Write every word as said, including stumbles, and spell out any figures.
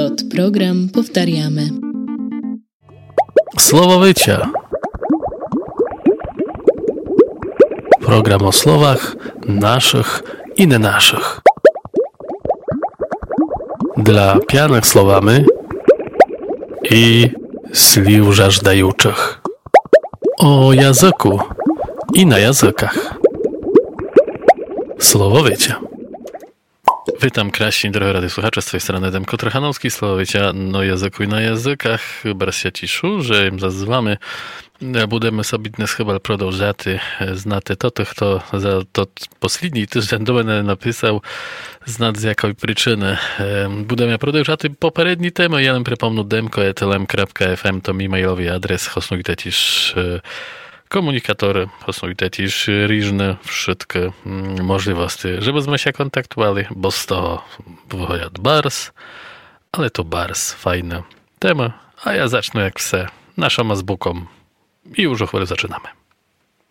Tot program powtarzamy. Słowowycia. Program o słowach naszych i nie naszych. Dla pijanych słowami i sliw żażdajuczych. O języku i na językach. Słowowycia. Witam kraśni, drogie radiosłuchacze, z tej strony Demko Trochanowski, Słowowycia no języku i na językach. Bardzo się cieszę, że im zazywamy. Budemy sobie dnes chyba продовжати znати to, kto za to последний tydzień do mnie napisał, znać z jakiej przyczyny. Budemy продовжати попередні теми. Я нам припомню demko at l m kropka f m to mi mailowy adres. Hosnujte też komunikatory, hosnujte też różne wszystkie możliwości, żeby z się kontaktowali, bo z toho wychodzi bars, ale to bars fajne temy. A ja zacznę jak все naszą azbuką. I już o chwilę zaczynamy.